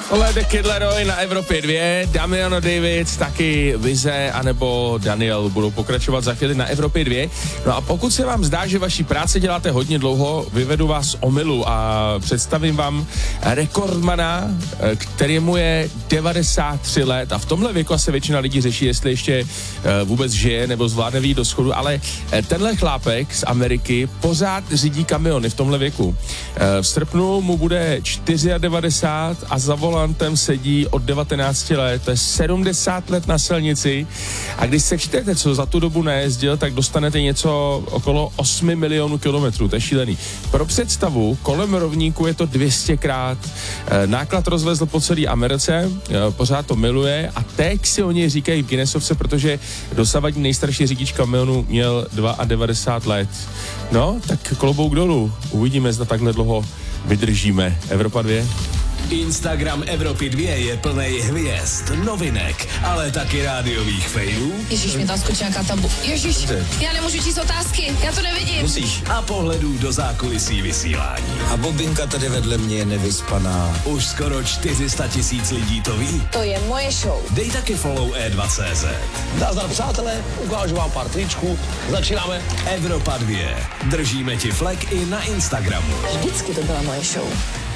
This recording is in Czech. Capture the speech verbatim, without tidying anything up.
Tohle The Kid Laroi na Evropě dvě, Damiano David, taky Vize, anebo Daniel budou pokračovat za chvíli na Evropě dvě. No a pokud se vám zdá, že vaší práci děláte hodně dlouho, vyvedu vás z omylu a představím vám rekordmana, kterému je devadesát tři let a v tomhle věku se většina lidí řeší, jestli ještě vůbec žije nebo zvládne vyjít do schodu, ale tenhle chlápek z Ameriky pořád řídí kamiony v tomhle věku. V srpnu mu bude devadesát čtyři a za volantem sedí od devatenácti let, to je sedmdesát let na silnici a když sečtete, co za tu dobu nejezdil, tak dostanete něco okolo osm milionů kilometrů, to je šílený. Pro představu, kolem rovníku je to dvě stě krát, náklad rozvezl po celé Americe, pořád to miluje a teď si o něj říkají v Guinnessovce, protože dosavadní nejstarší řidič kamionu měl devadesát dva let. No, tak klobouk dolů, uvidíme, zda takhle dlouho vydržíme. Evropa dvě. Instagram Evropy dvě je plnej hvězd, novinek, ale taky rádiových failů. Ježíš, mě tam skočí nějaká tabu. Ježíš, já nemůžu číst otázky, já to nevidím. Musíš. A pohledů do zákulisí vysílání. A Bobinka tady vedle mě je nevyspaná. Už skoro čtyři sta tisíc lidí to ví. To je moje show. Dej taky follow E dva tečka cé zet. Nazdar přátelé, ukážu vám pár tričků. Začínáme. Evropa dvě. Držíme ti flek i na Instagramu. Vždycky to byla moje show.